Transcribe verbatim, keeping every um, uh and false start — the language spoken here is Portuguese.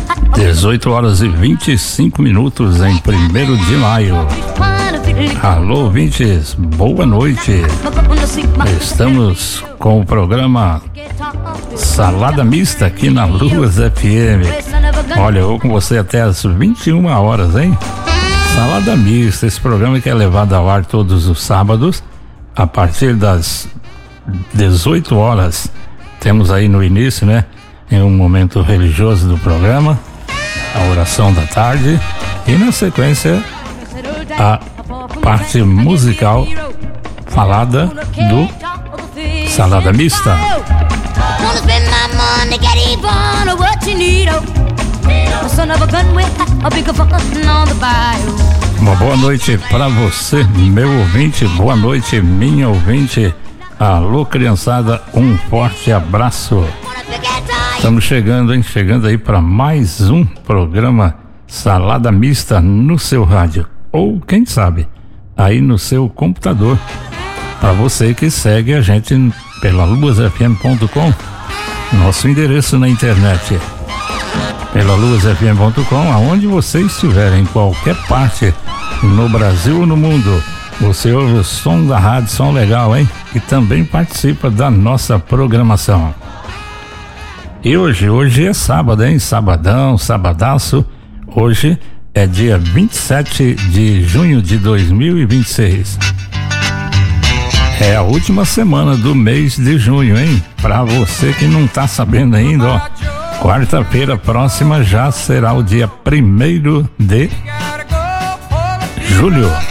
dezoito horas e vinte e cinco minutos em primeiro de maio. Alô, ouvintes, boa noite. Estamos com o programa Salada Mista aqui na Luz F M. Olha, eu vou com você até as vinte e uma horas, hein? Salada Mista, esse programa que é levado ao ar todos os sábados, a partir das dezoito horas. Temos aí no início, né? Em um momento religioso do programa, a oração da tarde, e na sequência a parte musical falada do Salada Mista. Uma boa noite para você, meu ouvinte, boa noite, minha ouvinte. Alô, criançada, um forte abraço. Estamos chegando, hein? Chegando aí para mais um programa Salada Mista no seu rádio. Ou, quem sabe, aí no seu computador. Para você que segue a gente pela luz f m ponto com, nosso endereço na internet. Pela luz f m ponto com, aonde você estiver, em qualquer parte, no Brasil ou no mundo. Você ouve o som da rádio, som legal, hein? E também participa da nossa programação. E hoje, hoje é sábado, hein? Sabadão, sabadaço. Hoje é dia vinte e sete de junho de dois mil e vinte e seis. É a última semana do mês de junho, hein? Pra você que não tá sabendo ainda, ó. Quarta-feira próxima já será o dia primeiro de julho.